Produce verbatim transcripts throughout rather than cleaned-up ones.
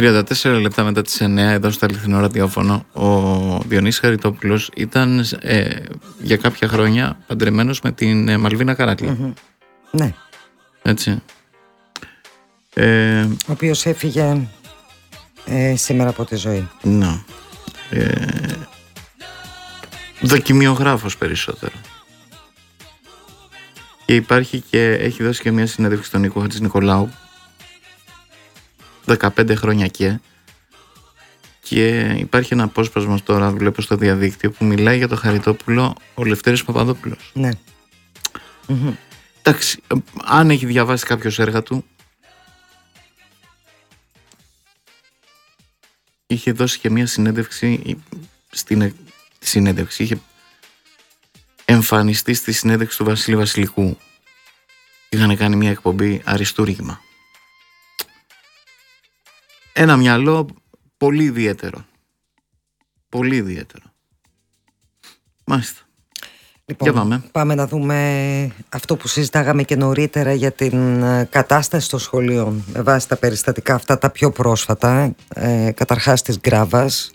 τριάντα τέσσερα λεπτά μετά τις εννιά, εδώ στο Αληθινό Ραδιόφωνο, ο Διονύσης Χαριτόπουλος ήταν ε, για κάποια χρόνια παντρεμένος με την ε, Μαλβίνα Καράκλη. Mm-hmm. Ναι. Έτσι. Ε, ο οποίος έφυγε ε, σήμερα από τη ζωή. Ναι. Ε, δοκιμιογράφος περισσότερο. Και υπάρχει και έχει δώσει και μια συνέντευξη στον Νίκο Χατζηνικολάου δεκαπέντε χρόνια και και υπάρχει ένα απόσπασμα τώρα, βλέπω στο διαδίκτυο, που μιλάει για το Χαριτόπουλο ο Λευτέρης Παπαδόπουλος. Ναι. Mm-hmm. Εντάξει, αν έχει διαβάσει κάποιος έργα του, είχε δώσει και μια συνέντευξη στην συνέντευξη, είχε εμφανιστεί στη συνέντευξη του Βασίλη Βασιλικού. Είχαν κάνει μια εκπομπή Αριστούργημα. Ένα μυαλό πολύ ιδιαίτερο. Πολύ ιδιαίτερο. Μάλιστα. Λοιπόν, πάμε. πάμε να δούμε αυτό που συζητάγαμε και νωρίτερα για την κατάσταση των σχολείων με βάση τα περιστατικά αυτά τα πιο πρόσφατα, ε, καταρχάς της Γκράβας,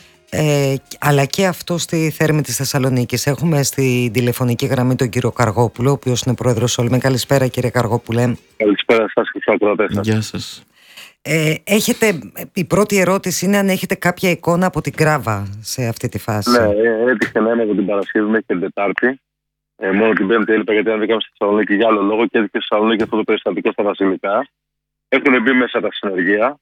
ε, αλλά και αυτό στη Θέρμη της Θεσσαλονίκης. Έχουμε στη τηλεφωνική γραμμή τον κύριο Καργόπουλο, ο οποίος είναι πρόεδρος Όλμεν. Καλησπέρα, κύριε Καργόπουλε. Καλησπέρα σας και στους ακροατές. Γεια σας. Ε, έχετε, η πρώτη ερώτηση είναι αν έχετε κάποια εικόνα από την Γκράβα σε αυτή τη φάση. Ναι, έτυχε να είναι από την Παρασκευή μέχρι την Τετάρτη. Ε, μόνο την Πέμπτη έλειπα γιατί ανέβηκαμε στη Θεσσαλονίκη για άλλο λόγο και έτυχε στη Θεσσαλονίκη αυτό το περιστατικό στα Βασιλικά. Έχουν μπει μέσα τα συνεργεία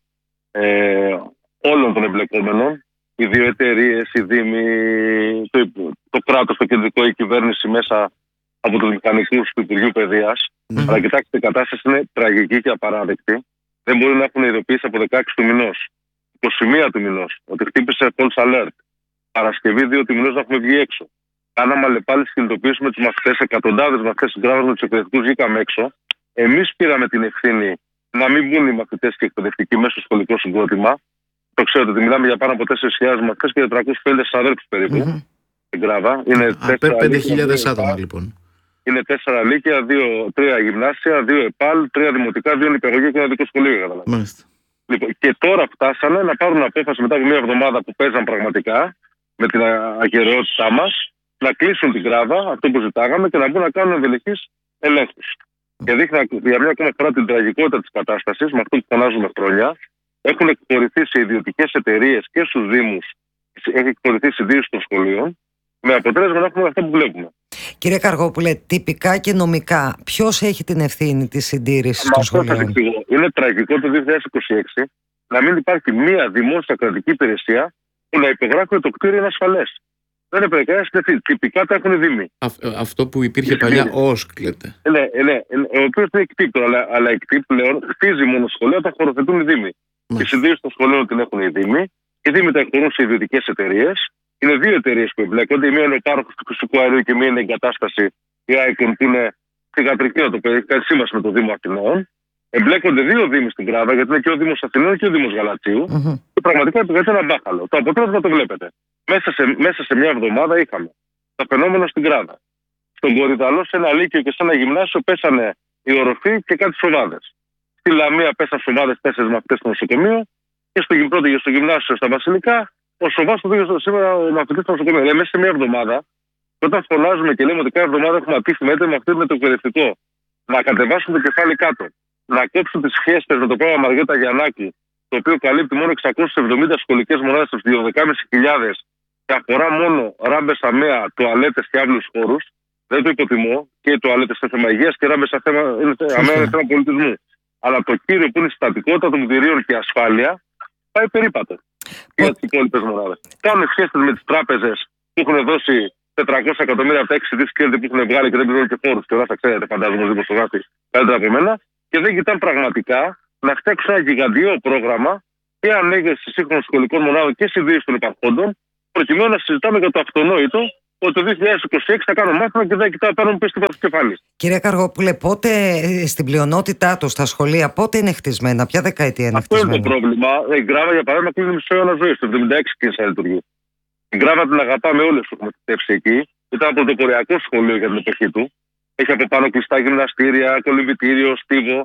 ε, όλων των εμπλεκόμενων. Οι δύο εταιρείες, οι δήμοι, το, το κράτος, το κεντρικό, η κυβέρνηση μέσα από τους μηχανικούς του Υπουργείου Παιδείας. Mm-hmm. Αλλά κοιτάξτε, η κατάσταση είναι τραγική και απαράδεκτη. Δεν μπορεί να έχουν ειδοποιήσει από δεκαέξι του μηνός, είκοσι μία του μηνός, ότι χτύπησε false alert. Παρασκευή δύο του μηνός να έχουμε βγει έξω. Κάναμε αλλεπάλληλες κινητοποιήσεις με τους μαθητές, εκατοντάδες μαθητές της Γκράβας με τους εκπαιδευτικούς βγήκαμε έξω. Εμείς πήραμε την ευθύνη να μην βγουν οι μαθητές και οι εκπαιδευτικοί μέσα στο σχολικό συγκρότημα. Το ξέρετε ότι μιλάμε για πάνω από τέσσερις χιλιάδες μαθητές και τετρακόσιους πενήντα συναδέλφους περίπου Mm-hmm. στην Γκράβα. Είναι πέντε χιλιάδες άτομα λοιπόν. Είναι τέσσερα λύκεια, δύο, τρία γυμνάσια, δύο ΕΠΑΛ, τρία δημοτικά, δύο νηπιαγωγεία και ένα δικό σχολείο. Λοιπόν, και τώρα φτάσανε να πάρουν απόφαση μετά από μια εβδομάδα που παίζαν πραγματικά με την ακεραιότητά μας, να κλείσουν την Γκράβα, αυτό που ζητάγαμε, και να μπουν να κάνουν ενδελεχείς ελέγχους. Και δείχνει για μια ακόμα φορά την τραγικότητα της κατάστασης, με αυτό που φωνάζουμε χρόνια. Έχουν εκπορηθεί σε ιδιωτικές εταιρείες και στους Δήμους, έχει εκπορηθεί συντήρηση των σχολείων, με αποτέλεσμα να έχουμε αυτό που βλέπουμε. Κύριε Καργόπουλε, τυπικά και νομικά, ποιος έχει την ευθύνη της συντήρησης των σχολείων? Είναι τραγικό το δύο χιλιάδες είκοσι έξι να μην υπάρχει μία δημόσια κρατική υπηρεσία που να υπεγράφει ότι το κτίριο είναι ασφαλές. Δεν έπρεπε κανένα να. Τυπικά τα έχουν οι Δήμοι. Αυτό που υπήρχε παλιά, ΟΣΚ λέτε. Ναι, ναι, ο οποίος είναι κτίπ, αλλά, αλλά η κτίπ πλέον χτίζει μόνο σχολεία όταν χωροθετούν οι Δήμοι. Η συντήρηση των σχολείων την έχουν οι Δήμοι. Οι Δήμοι τα εκπονούν σε ιδιωτικές εταιρείες. Είναι δύο εταιρείες που εμπλέκονται. Η μία είναι ο πάροχος του φυσικού αερίου και η μία είναι η εγκατάσταση, η Άικον, που είναι θηγατρική, να το πει, έχει κάνει σύμβαση με το Δήμο Αθηνών. Εμπλέκονται δύο Δήμοι στην Γκράβα, γιατί είναι και ο Δήμος Αθηνών και ο Δήμος Γαλατσίου. Mm-hmm. Και πραγματικά επικρατεί ένα μπάχαλο. Το αποτέλεσμα το βλέπετε. Μέσα σε, μέσα σε μια εβδομάδα είχαμε το φαινόμενο στην Γκράβα. Στον Κορυδαλό, σε ένα λύκειο και σε ένα γυμνάσιο, πέσανε η οροφή και κάτι σοβάδες. Στη Λαμία πέσαν σοβάδες τέσσερις μαθητές στο νοσοκομείο και στο, πρώτο, στο γυμνάσιο στα Βασιλικά. Ο Σοβάς το πήγε σήμερα ο μαθητής στο νοσοκομείο. Λέμε μέσα σε μια εβδομάδα, όταν φωνάζουμε και λέμε ότι κάθε εβδομάδα έχουμε ατύχει με μαθητές με το εκπαιδευτικό, να κατεβάσουν το κεφάλι κάτω, να κόψουν τις σχέσεις με το πρόγραμμα Μαργέτα Γιαννάκη, το οποίο καλύπτει μόνο εξακόσιες εβδομήντα σχολικές μονάδες στις δώδεκα χιλιάδες και αφορά μόνο ράμπες αμαία, τουαλέτες και άλλους χώρους. Δεν το υποτιμώ, και οι τουαλέτες είναι θέμα υγείας και ράμπες αμαία είναι θέμα πολιτισμού. Αλλά το κύριο που είναι η συστατικότητα των κτηρίων και η ασφάλεια πάει περίπατο. Και για τις υπόλοιπες μονάδες. Κάνουν σχέσεις με τις τράπεζες που έχουν δώσει τετρακόσια εκατομμύρια από τα έξι δις κέρδη που έχουν βγάλει και δεν πληρώνουν και φόρους. Και όλα θα ξέρετε, φαντάζομαι, ως δημοσιογράφοι καλύτερα από εμένα. Και δεν κοιτάνε πραγματικά να φτιάξουν ένα γιγαντιαίο πρόγραμμα και ανέγερση σύγχρονων σχολικών μονάδων και συντήρηση των υπαρχόντων, προκειμένου να συζητάμε για το αυτονόητο ότι το δύο χιλιάδες είκοσι έξι θα κάνω μάθημα και δεν κοιτάω πάνω μου πίσω στο κεφάλι. Κύριε Καργόπουλε, πότε στην πλειονότητά του στα σχολεία, πότε είναι χτισμένα, ποια δεκαετία είναι αυτό χτισμένα? Αυτό είναι το πρόβλημα. Η Γκράβα, για παράδειγμα, κλείνει μισό αιώνα ζωή. Το εβδομήντα έξι κλείνει να λειτουργεί. Η Γκράβα την αγαπάμε όλες που έχουμε θητεύσει εκεί. Ήταν πρωτοποριακό σχολείο για την εποχή του. Έχει από πάνω κλειστά γυμναστήρια, κολυμβητήριο, στίβο.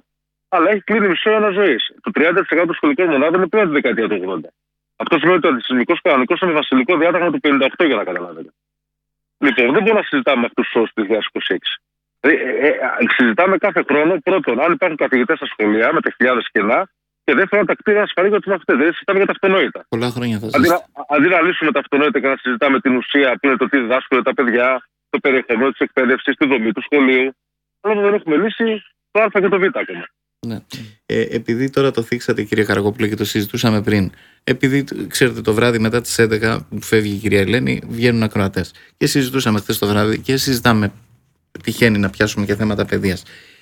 αλλά έχει κλείνει μισό αιώνα ζωής. Το τριάντα τοις εκατό των σχολικών μονάδων είναι πριν τη δεκαετία του ογδόντα. Αυτό σημαίνει ότι ο αντισυσμικός κανονικός είναι βασιλικό διάταγμα του πενήντα οκτώ, για να καταλάβετε. Λοιπόν, δεν μπορούμε να συζητάμε με αυτούς τους όρους του δύο χιλιάδες είκοσι έξι. Ε, ε, ε, συζητάμε κάθε χρόνο, πρώτον, αν υπάρχουν καθηγητές στα σχολεία με τα χιλιάδες κενά, και δεύτερον, τα κτίρια ασφαλή για τους μαθητές. Δεν συζητάμε για τα αυτονόητα. Πολλά χρόνια θα αντί, να, αντί να λύσουμε τα αυτονόητα και να συζητάμε την ουσία που είναι το τι διδάσκονται τα παιδιά, το περιεχόμενο της εκπαίδευσης, τη δομή του σχολείου, αλλά δεν έχουμε λύσει το Α και το Β ακόμα. Ναι. Ε, επειδή τώρα το θίξατε, κύριε Καρακόπουλε, και το συζητούσαμε πριν, επειδή ξέρετε το βράδυ μετά τις έντεκα που φεύγει η κυρία Ελένη, βγαίνουν ακροατές. Και συζητούσαμε χθες το βράδυ και συζητάμε, τυχαίνει να πιάσουμε και θέματα παιδείας.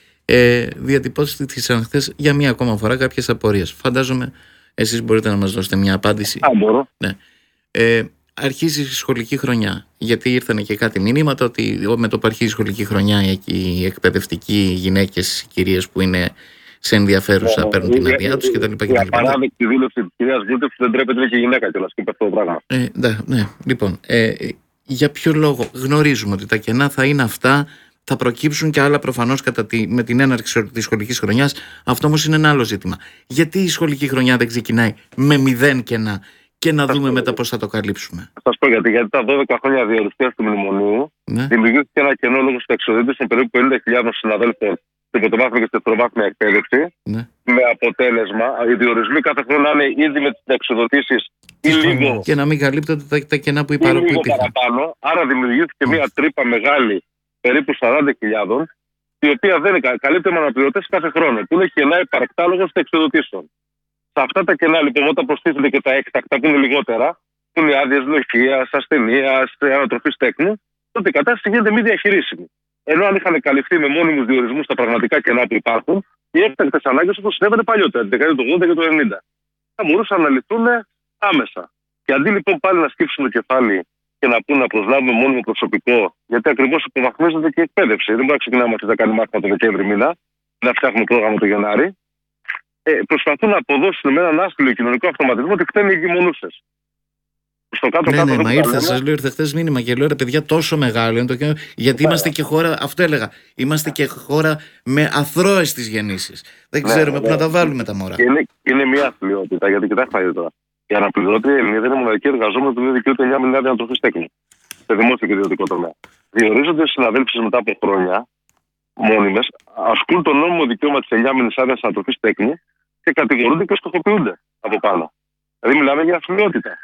Ε, διατυπώθηκαν χθες για μία ακόμα φορά κάποιες απορίες. Φαντάζομαι εσείς μπορείτε να μας δώσετε μια απάντηση. Α, μπορώ. Ναι. Ε, αρχίζει η σχολική χρονιά. Γιατί ήρθαν και κάτι μηνύματα ότι με το που αρχίζει η σχολική χρονιά οι εκπαιδευτικοί γυναίκες, οι κυρίες που είναι σε ενδιαφέρουσα, yeah, παίρνουν yeah, την άδειά τους κτλ. Η απαράδεκτη δήλωση της κυρίας Βούλτευσης δεν τρέπεται να και γυναίκα κιόλας και είπε αυτό το πράγμα. Ε, ναι, ναι, λοιπόν, ε, για ποιο λόγο? Γνωρίζουμε ότι τα κενά θα είναι αυτά, θα προκύψουν και άλλα προφανώς κατά τη, με την έναρξη της σχολικής χρονιάς. Αυτό όμως είναι ένα άλλο ζήτημα. Γιατί η σχολική χρονιά δεν ξεκινάει με μηδέν κενά και να δούμε μετά πώς θα το καλύψουμε? Θα σας πω γιατί. Γιατί τα δώδεκα χρόνια διορυστίας του μνημονίου, ναι, δημιουργήθηκε ένα κενό λόγω του εξοδίτησης των περίπου πενήντα χιλιάδων συναδέλφων στην πρωτοβάθμια και στη δευτεροβάθμια εκπαίδευση. Ναι. Με αποτέλεσμα οι διορισμοί κάθε χρόνο να είναι ήδη με τις εξοδοτήσεις ή λίγο. Και να μην καλύπτονται τα, τα κενά που υπάρχουν. Ή λίγο παραπάνω. Άρα δημιουργήθηκε μια τρύπα μεγάλη περίπου σαράντα χιλιάδων, η οποία δεν καλύπτεται με αναπληρωτές κάθε χρόνο, που είναι κενά υπαρκτά λόγω των εξοδοτήσεων. Σε αυτά τα κενά, λοιπόν, όταν προστίθενται και τα έκτακτα, που είναι λιγότερα, που είναι άδειες λογίας, ασθενείας, ανατροφής τέκνου, τότε η κατάσταση γίνεται μη διαχειρίσιμη. Ενώ αν είχαν καλυφθεί με μόνιμους διορισμούς τα πραγματικά κενά που υπάρχουν, οι έκτακτες ανάγκες όπως συνέβαινε παλιότερα, την δεκαετία του ογδόντα και του ενενήντα, θα μπορούσαν να λυθούν άμεσα. Και αντί λοιπόν πάλι να σκύψουν το κεφάλι και να πούνε να προσλάβουμε μόνιμο προσωπικό, γιατί ακριβώς υποβαθμίζεται και η εκπαίδευση. Δεν μπορεί να ξεκινάμε αυτή να κάνει μάθημα το Δεκέμβρη μήνα, να φτιάχνουμε πρόγραμμα το Γενάρη. Ε, προσπαθούν να αποδώσουν με έναν άσχημο κοινωνικό αυτοματισμό ότι φταίνουν οι γυμονούσες. Στο κάτω, ναι, κάτω, ναι, μα ήρθε, σας λέω, ήρθε χθες μήνυμα και λέω ρε παιδιά, τόσο μεγάλο είναι το κοινό. Γιατί ναι, είμαστε και χώρα, αυτό έλεγα, είμαστε και χώρα με αθρώες τις γεννήσεις. Δεν ναι, ξέρουμε ναι, πού να τα βάλουμε τα μωρά. Είναι, είναι μια αθλειότητα, γιατί κοιτάξτε τώρα. Οι αναπληρωτές Έλληνες δεν είναι μοναδικοί εργαζόμενοι που δεν δικαιούνται εννιά μηνιά ανατροφής τέκνου. Σε δημόσιο και ιδιωτικό τομέα. Διορίζονται συναδέλφοι μετά από χρόνια μόνιμες, ασκούν το νόμιμο δικαίωμα της εννιά μηνής άδειας ανατροφής τέκνου και κατηγορούνται και στοχοποιούνται από πάνω. Δηλαδή μιλάμε για αθλειότητα.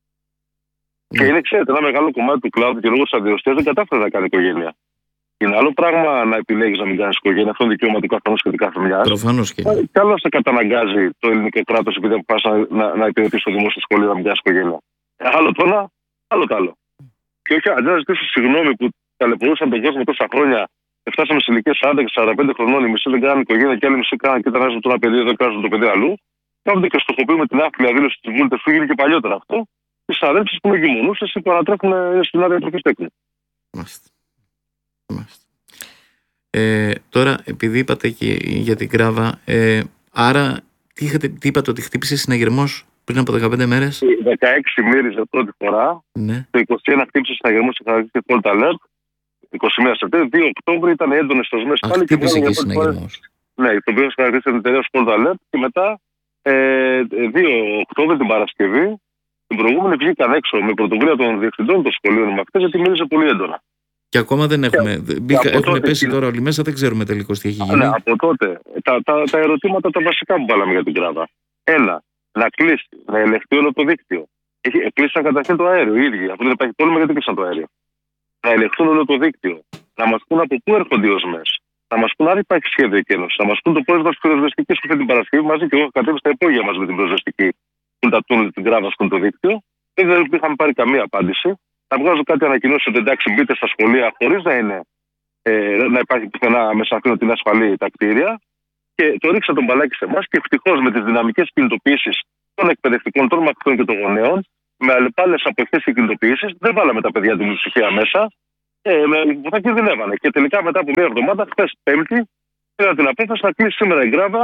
Mm. Και είναι, ξέρετε, ένα μεγάλο κομμάτι του κλάδου και λόγω της αδειοστίας δεν κατάφερε να κάνει οικογένεια. Είναι άλλο πράγμα να επιλέγεις να μην κάνεις οικογένεια, αυτό είναι δικαίωμα του καθενός και του κάθε μιας. Προφανώς και. Κι άλλο σε καταναγκάζει το ελληνικό κράτος επειδή αποφάσισε να, να, να υπηρετήσει στο δημόσιο σχολείο να μην κάνεις οικογένεια. Άλλο το ένα, άλλο το άλλο. Και όχι αντί να ζητήσω συγγνώμη που ταλαιπωρούσαν τον κόσμο τόσα χρόνια, φτάσαμε σε ηλικία σαράντα και σαράντα πέντε χρονών, οι μισοί δεν κάνουν οικογένεια και άλλοι μισοί κάνουν και ήταν το ένα παιδί, δεν κάνουν το παιδί αλλού. Κάθονται και στοχοποιούμε την άθλια δήλωση τη Βούλτευσης, που έγινε και παλιότερα αυτό. Τι συναδέλφους που είναι γυμνούσες ή που ανατρέχουν στην άδεια ανατροφής τέκνου. Μάλιστα. Ε, τώρα, επειδή είπατε και για την Γκράβα, ε, άρα τι, είχατε, τι είπατε, ότι χτύπησε συναγερμός πριν από δεκαπέντε μέρες? δεκαέξι μύριζε πρώτη φορά. Ναι. Το είκοσι ένα χτύπησε συναγερμός και χαρακτήρισε Fault Alert. είκοσι μία Σεπτέμβρη, δύο Οκτώβρη ήταν έντονες στοσμές πάλι. Χτύπησε και, και συναγερμός. Ναι, το οποίο χαρακτήρισε την εταιρεία Fault Alert και μετά ε, δύο Οκτώβρη την Παρασκευή. Την προηγούμενη βγήκαν έξω με πρωτοβουλία των διευθυντών των σχολείων οι μαθητές, γιατί μίλησε πολύ έντονα. Και ακόμα δεν έχουμε. Και, μπήκα, έχουν τότε, πέσει τώρα όλοι μέσα, δεν ξέρουμε τελικώς τι έχει γίνει. Ναι, από τότε τα, τα, τα ερωτήματα τα βασικά που βάλαμε για την Γκράβα. Ένα, να κλείσει, να ελεγχθεί όλο το δίκτυο. Κλείσαν καταρχήν το αέριο οι ίδιοι. Αυτό δεν υπάρχει πρόβλημα γιατί κλείσαν το αέριο. Να ελεγχθούν όλο το δίκτυο. Να μας πούν από πού έρχονται οι οσμές. Να μας πούν αν υπάρχει σχέδιο εκένωση. Να μας πούν το πρόεδρο τη πυροσβεστική που αυτή την Παρασκευή μαζί και εγώ κατέβη στα υπόγεια μας με την πυροσβεστική. Που τα τούνελ την Γκράβα στον το δίκτυο. Δεν είχαμε πάρει καμία απάντηση. Να βγάζω κάτι ανακοινώσει ότι εντάξει, μπείτε στα σχολεία χωρίς να, είναι, ε, να υπάρχει πουθενά μέσα αυτήν την ασφαλή τα κτίρια. Και το ρίξα τον μπαλάκι σε εμάς και ευτυχώς με τις δυναμικές κινητοποιήσεις των εκπαιδευτικών, των μαθητών και των γονέων, με αλλεπάλληλες αποχές και κινητοποιήσεις, δεν βάλαμε τα παιδιά την ησυχία μέσα, ε, που θα κινδυνεύανε. Και τελικά μετά από μια εβδομάδα, χθες Πέμπτη, πήρα την απόφαση να κλείσει σήμερα η Γκράβα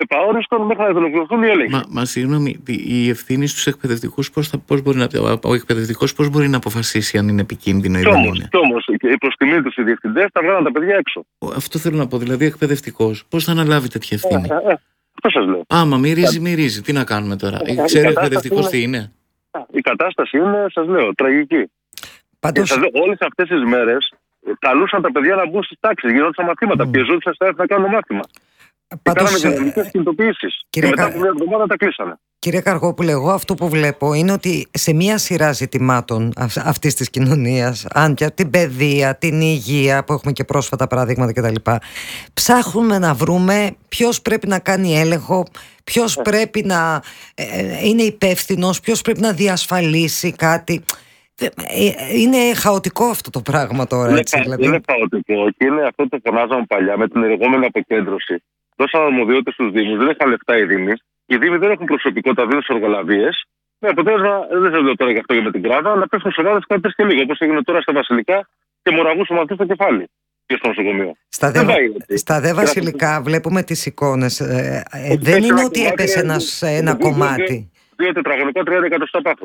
επαόριστον μέχρι να ολοκληρωθούν οι έλεγχοι. Μα, μα συγγνώμη, η ευθύνη στους εκπαιδευτικούς, πώς, θα, πώς μπορεί να, ο εκπαιδευτικός πώς μπορεί να αποφασίσει αν είναι επικίνδυνο ή δεν είναι? Κι όμως, προς τιμή τους οι διευθυντές τα βγάλαν τα παιδιά έξω. Αυτό θέλω να πω. Δηλαδή, εκπαιδευτικός, πώς θα αναλάβει τέτοια ευθύνη? Ε, ε, αυτό σας λέω. Άμα μυρίζει, μυρίζει. Τι να κάνουμε τώρα? Ε, Ξέρει ο η εκπαιδευτικός τι είναι- είναι? Η κατάσταση είναι, σας λέω, τραγική. Πάντως, Και σας λέω, όλες αυτές τις μέρες ε, καλούσαν τα παιδιά να μπουν στις τάξεις, γινόντουσαν μαθήματα, Mm. πιεζόντουσαν στα έθνα να κάνουν μάθημα. Και πάντως, κάναμε ε, δυναμικές κινητοποιήσεις. Και κύριε μετά Κα- από μια εβδομάδα τα κλείσανε. Κύριε Καργόπουλε, εγώ αυτό που βλέπω είναι ότι σε μία σειρά ζητημάτων αυ- αυτής της κοινωνίας, αν και την παιδεία, την υγεία, που έχουμε και πρόσφατα παραδείγματα κτλ., ψάχνουμε να βρούμε ποιος πρέπει να κάνει έλεγχο, ποιος πρέπει να ε, ε, είναι υπεύθυνος, ποιος πρέπει να διασφαλίσει κάτι. Ε, ε, Είναι χαοτικό αυτό το πράγμα τώρα, Είναι, έτσι. χα- Δηλαδή. είναι χαοτικό και είναι αυτό που φωνάζαμε παλιά με την εργόμενη αποκέντρωση. Δώσαν αρμοδιότητες στους Δήμους, δεν είχαν λεφτά οι Δήμοι. Οι Δήμοι δεν έχουν προσωπικό, τα δίνουν σε εργολαβίες. Με αποτέλεσμα, δεν σας λέω τώρα γι' αυτό και με την Κράβα, να πέφτουν σε ομάδες κάτι και λίγο. Όπως έγινε τώρα στα Βασιλικά και μοραγούς μαθητές στο κεφάλι. Και στο νοσοκομείο. Στα δε, Δεν πάει έτσι. στα δε βασιλικά βλέπουμε τις εικόνες. Ε, ε, δεν Έπεσε είναι ένα ότι κομμάτι, έπεσε ε, ένας, ε, ένα ε, κομμάτι. Δύο τετραγωνικά, τριάντα εκατοστά πάθος.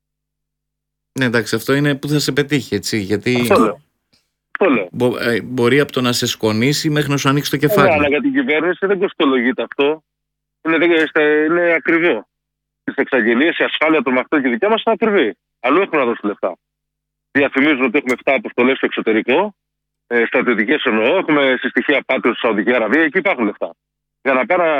Ναι, εντάξει, αυτό είναι που θα σε πετύχει, έτσι. Γιατί Αυτό λέω. Αυτό λέω. μπο- ε, μπορεί από το να σε σκονίσει μέχρι να σου ανοίξει το Ναι, κεφάλι. αλλά για την κυβέρνηση δεν κοστολογείται αυτό. Είναι, δεν- είστε- είναι ακριβό. Στις εξαγγελίες η ασφάλεια των μαθητών και η δικιά μας είναι ακριβή. Αλλού έχουν να δώσουν λεφτά. Διαφημίζουν ότι έχουμε επτά αποστολές στο εξωτερικό, ε, στρατιωτικές εννοώ. Έχουμε στη στοιχεία πάτη στη Σαουδική Αραβία, εκεί υπάρχουν λεφτά. Για να πάνε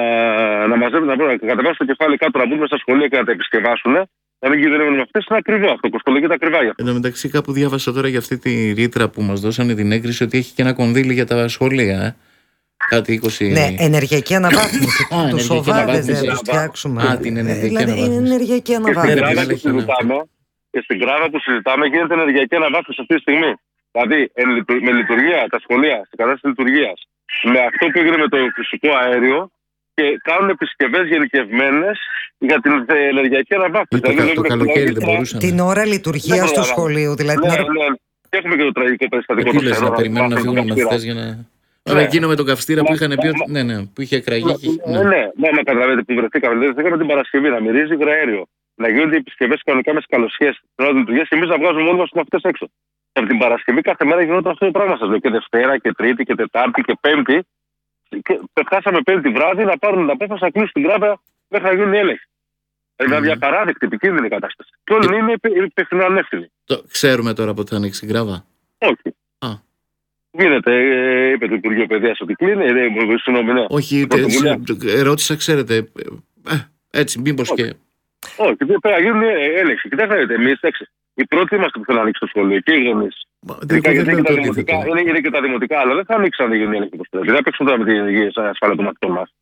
να, να μαζεύουν, να, να κατεβάσουν το κεφάλι κάτω, να μπουν μέσα στα σχολεία και να τα επισκευάσουν, να μην κινδυνεύουν με αυτές, είναι ακριβό αυτό. Κοστολογείται ακριβά για αυτό. Εν τω μεταξύ, κάπου διάβασα τώρα για αυτή τη ρήτρα που μας δώσανε την έγκριση ότι έχει και ένα κονδύλι για τα σχολεία. Ε. Κάτι είκοσι. Ναι, ενεργειακή αναβάθμιση. Α, Τους ενεργειακή οβάδες αναβάθμιση. δεν τους φτιάξουμε. Α, την ενεργειακή Ε, δηλαδή, αναβάθμιση. είναι ενεργειακή Και στην Ναι, ρε, Κράβα αναβάθμιση. μεγάλη που συζητάμε, και στην Κράβα που συζητάμε γίνεται ενεργειακή αναβάθμιση αυτή τη στιγμή. Δηλαδή, εν λειτου- με λειτουργία τα σχολεία, στην κατάσταση λειτουργία, με αυτό που έγινε με το φυσικό αέριο και κάνουν επισκευές γενικευμένες για την ε, ενεργειακή αναβάθμιση. Ή το, κα- Δηλαδή, το βλέπετε, καλοκαίρι δεν τώρα- μπορούσαν. Την ώρα λειτουργίας Δεν του προλάβαμε. σχολείου, δηλαδή την Ναι, ώρα. ναι. Και έχουμε και το τραγικό περιστατικό Τι του λες, Σερών, να περιμένουν να το φύγουν οι καυστήρα. μαθητές για να. Αλλά εκείνο με τον καυστήρα που Μα- είχαν πει ότι. μα- Ναι, ναι, που είχε εκραγεί. και είχε- Ναι, ναι. ναι, ναι, μα καταλαβαίνετε που βρεθήκαμε. Δηλαδή, βρεθήκαμε την Παρασκευή να μυρίζει υγραέριο. Να γίνονται επισκευές κανονικά με σκαλωσιές στην ώρα λειτουργία και εμείς να βγάζουμε όλοι μας τους μαθητές έξω. Και από την Παρασκευή κάθε μέρα γινόταν αυτό το πράγμα σας λέω. Και Δευτέρα και Τρίτη και Τετάρτη και Πέμπτη. Και φτάσαμε Πέμπτη βράδυ να πάρουν την απόφαση να κλείσουν την Κράβα μέχρι να γίνουν οι έλεγχοι. Δηλαδή, Μμμ. απαράδεκτη, επικίνδυνη κατάσταση. Και όλοι είναι υπεύθυνοι ανεύθυνοι. Το ξέρουμε τώρα πότε θα ανοίξει η Γκράβα. Όχι. Α. Γίνεται, ε, είπε το Υπουργείο Παιδείας ότι κλείνει. Ε, συγγνώμη, ναι. Όχι, Πρωτοβουλία. έτσι, ρώτησα, ξέρετε. ε, Έτσι, μήπως Όχι. και. Όχι, δεν πρέπει να γίνουν ε, έλεγχοι. Κοιτάξτε, εμείς οι πρώτοι είμαστε που θέλουν να ανοίξει το σχολείο και οι γονείς. Μα, Ειδικά Εγώ δεν γιατί λέω είναι και το τα δημοτικά, αντίθετο. είναι, είναι και τα δημοτικά, αλλά δεν θα ανοίξουν να γίνουν οι έλεγχοι όπως πρέπει. Δεν θα παίξουν τώρα με την υγεία σαν ασφάλεια των μαθητών μας.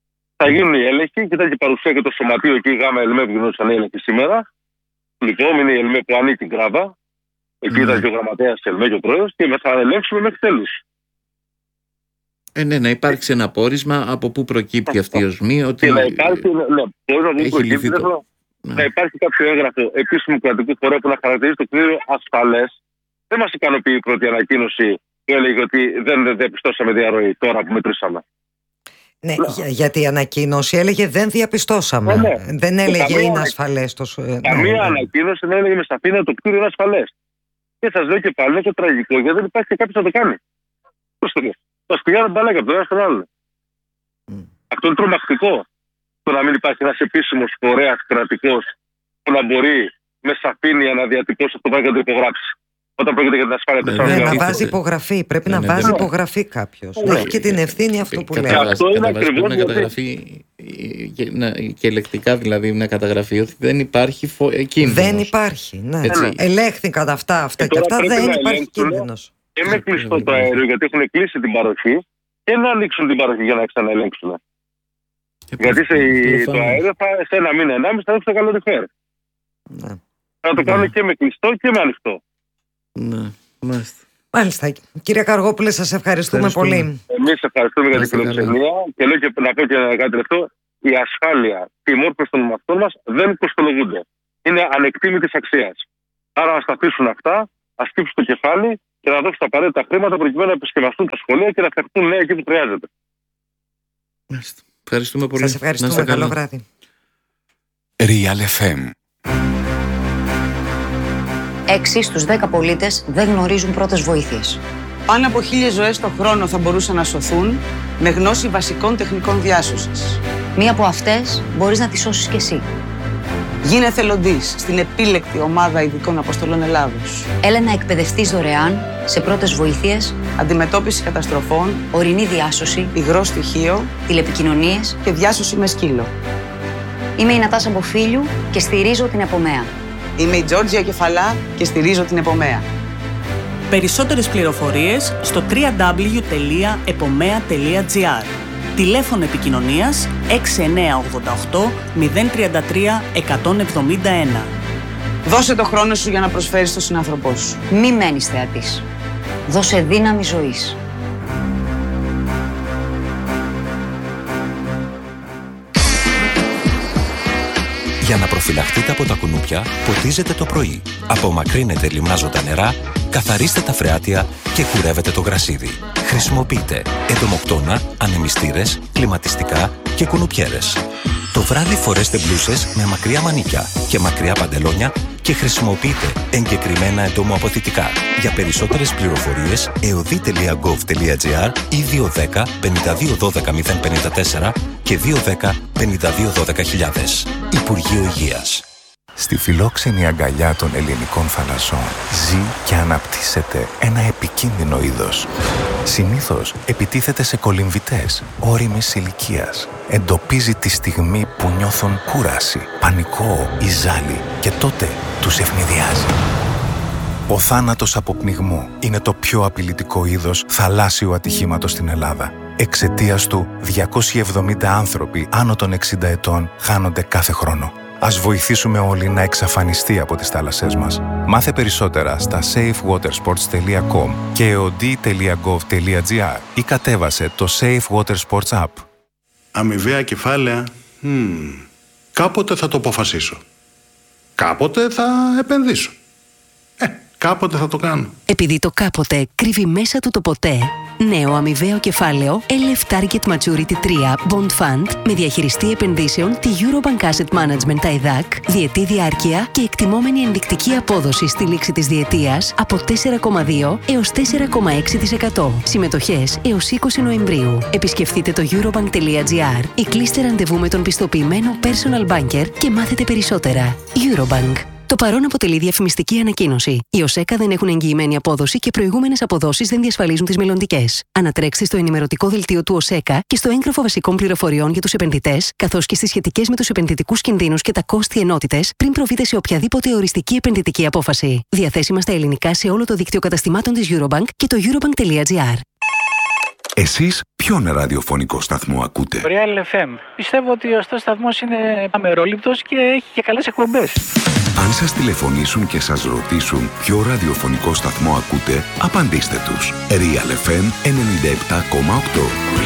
Θα γίνουν οι έλεγχοι και ήταν και η παρουσία και το σωματείο εκεί, η ΓΑΜΑ ΕΛΜΕ που γινόταν οι έλεγχοι σήμερα. Λοιπόν, είναι η ΕΛΜΕ που ανήκει την Κράβα. Εκεί Ναι. ήταν και ο γραμματέας της ΕΛΜΕ και ο πρόεδρος και θα ελέγξουμε μέχρι τέλους. Ε, ναι, να υπάρξει ένα πόρισμα από πού προκύπτει αυτή η οσμή. Ότι Και να υπάρχει, ναι, ναι, μπορεί να έχει βγει λυθεί το- το... ναι. να υπάρχει κάποιο έγγραφο επίσημου κρατικού φορέα που να χαρακτηρίζει το κτίριο ασφαλές. Δεν μας ικανοποιεί η πρώτη ανακοίνωση που έλεγε ότι δεν δεν διαπιστώσαμε διαρροή τώρα που μετρήσαμε. Ναι, Ναι. για- γιατί η ανακοίνωση έλεγε δεν διαπιστώσαμε. Ναι, ναι. Δεν έλεγε καμία είναι ανα- ασφαλές το. σ- ναι, Καμία ναι. ανακοίνωση δεν έλεγε με σαφήνεια το κτίριο είναι ασφαλές. Και σας λέω και πάλι είναι και τραγικό γιατί δεν υπάρχει και κάποιος να το κάνει. Πώς το λέω. Τα σπηγαίνουν μπαλάκια από το ένα στον άλλο. Μμ. Αυτό είναι τρομακτικό. Το να μην υπάρχει ένας επίσημος φορέας κρατικός που να μπορεί με σαφήνεια να διατυπώσει αυτό που έχει να το υπογράψει. Όταν πρόκειται για την ασφάλεια Ναι, της Ναι, δεν να αγοράς. αντίθεται. βάζει υπογραφή. Πρέπει Ναι, να ναι, βάζει δεν- υπογραφή κάποιο. Ναι. Έχει και την ευθύνη αυτό που λέει. Καταβα- Αυτό είναι καταβασ- ακριβώς πρέπει να γιατί- καταγραφεί ε, και, να, και λεκτικά δηλαδή να καταγραφεί ότι δεν υπάρχει φο... ε, κίνδυνος. Δεν υπάρχει. Ναι. Έτσι. Ελέγχθηκαν αυτά, αυτά Και και τώρα αυτά. πρέπει Δεν να υπάρχει ελέγξουν. κίνδυνος. Και με κλειστό το αέριο γιατί έχουν κλείσει την παροχή και να ανοίξουν την παροχή για να ξαναελέγξουν. Ε, Γιατί σε, το προφανώς. αέριο θα, σε ένα μήνα, ενάμιση θα ανοίξει το καλοριφέρ. Ναι. Θα το Ναι. κάνουν και με κλειστό και με ανοιχτό. Ναι, μάλιστα. Μάλιστα. Κύριε Καργόπουλε, σας ευχαριστούμε, Ευχαριστούμε. πολύ. Εμείς ευχαριστούμε για Να την είστε καλά. φιλοξενία και λέω και να πω και κάτι τελευταίο. Η ασφάλεια και η μόρφωση των μαθητών μας δεν κοστολογούνται. Είναι ανεκτήμητης αξίας. Άρα να σταθήσουν αυτά, να σκύψουν το κεφάλι και να δώσουν τα απαραίτητα χρήματα προκειμένου να επισκευαστούν τα σχολεία και να φτιαχτούν νέα εκεί που χρειάζεται. Μάλιστα. Ευχαριστούμε πολύ. Σας ευχαριστούμε. Καλό βράδυ. Real εφ εμ. Έξι στους δέκα πολίτες δεν γνωρίζουν πρώτες βοήθειες. Πάνω από χίλιες ζωές το χρόνο θα μπορούσαν να σωθούν με γνώση βασικών τεχνικών διάσωσης. Μία από αυτές μπορείς να τη σώσεις κι εσύ. Γίνε εθελοντής στην επίλεκτη ομάδα ειδικών αποστολών Ελλάδος. Έλα να εκπαιδευτείς δωρεάν σε πρώτες βοήθειες, αντιμετώπιση καταστροφών, ορεινή διάσωση, υγρό στοιχείο, τηλεπικοινωνίες και διάσωση με σκύλο. Είμαι η Νατάσα Μποφίλιου και στηρίζω την Επομέα. Είμαι η Τζόρτζια Κεφαλά και στηρίζω την Επομέα. Περισσότερες πληροφορίες στο double-u double-u double-u τελεία επομέα τελεία τζι άρ. Τηλέφωνο επικοινωνίας έξι εννιά οκτώ οκτώ μηδέν τρία τρία εκατόν εβδομήντα ένα. Δώσε το χρόνο σου για να προσφέρεις στον συνάνθρωπό σου. Μη μένεις θεατής. Δώσε δύναμη ζωής. Για να προφυλαχτείτε από τα κουνούπια, ποτίζετε το πρωί. Απομακρύνετε λιμνάζοντα νερά, καθαρίστε τα φρεάτια και κουρεύετε το γρασίδι. Χρησιμοποιείτε εντομοκτώνα, ανεμιστήρες, κλιματιστικά και κουνουπιέρες. Το βράδυ φορέστε μπλούσες με μακριά μανίκια και μακριά παντελόνια και χρησιμοποιείτε εγκεκριμένα εντομοαποθητικά. Για περισσότερες πληροφορίες, εωδή τελεία γκοβ τελεία τζι άρ ή δύο ένα μηδέν πέντε δύο ένα δύο μηδέν πέντε τέσσερα και δύο ένα μηδέν πέντε δύο ένα μηδέν χιλιάδες. Υπουργείο Υγείας. Στη φιλόξενη αγκαλιά των ελληνικών θαλασσών ζει και αναπτύσσεται ένα επικίνδυνο είδος. Συνήθως επιτίθεται σε κολυμβητές ώριμης ηλικίας. Εντοπίζει τη στιγμή που νιώθουν κούραση, πανικό ή ζάλι και τότε τους ευνηδιάζει. Ο θάνατος από πνιγμό είναι το πιο απειλητικό είδος θαλάσσιου ατυχήματος στην Ελλάδα. Εξαιτίας του, διακόσιοι εβδομήντα άνθρωποι άνω των εξήντα ετών χάνονται κάθε χρόνο. Ας βοηθήσουμε όλοι να εξαφανιστεί από τις θάλασσές μας. Μάθε περισσότερα στα safe water sports τελεία com και εωδή τελεία γκοβ τελεία τζι άρ ή κατέβασε το Safe Water Sports App. Αμοιβαία κεφάλαια. Hmm. Κάποτε θα το αποφασίσω. Κάποτε θα επενδύσω. Ε, κάποτε θα το κάνω. Επειδή το κάποτε κρύβει μέσα του το ποτέ, νέο αμοιβαίο κεφάλαιο ελ εφ Target Maturity τρία Bond Fund με διαχειριστή επενδύσεων τη Eurobank Asset Management τα ΕΔΑΚ, διετή διάρκεια και εκτιμόμενη ενδεικτική απόδοση στη λήξη της διετίας από τέσσερα κόμμα δύο έως τέσσερα κόμμα έξι τοις εκατό. Συμμετοχές έως είκοσι Νοεμβρίου. Επισκεφτείτε το eurobank τελεία τζι άρ ή κλείστε ραντεβού με τον πιστοποιημένο personal banker και μάθετε περισσότερα. Eurobank. Το παρόν αποτελεί διαφημιστική ανακοίνωση. Οι ΟΣΕΚΑ δεν έχουν εγγυημένη απόδοση και προηγούμενες αποδόσεις δεν διασφαλίζουν τις μελλοντικές. Ανατρέξτε στο ενημερωτικό δελτίο του ΟΣΕΚΑ και στο έγγραφο βασικών πληροφοριών για τους επενδυτές, καθώς και στις σχετικές με τους επενδυτικούς κινδύνους και τα κόστη ενότητες, πριν προβείτε σε οποιαδήποτε οριστική επενδυτική απόφαση. Διαθέσιμα στα ελληνικά σε όλο το δίκτυο καταστημάτων της Eurobank και το eurobank τελεία τζι άρ. Εσείς ποιον ραδιοφωνικό σταθμό ακούτε? Real εφ εμ. Πιστεύω ότι ο σταθμός είναι αμερόληπτος και έχει και καλές εκπομπές. Αν σας τηλεφωνήσουν και σας ρωτήσουν ποιο ραδιοφωνικό σταθμό ακούτε, απαντήστε τους. Real εφ εμ ενενήντα επτά κόμμα οκτώ.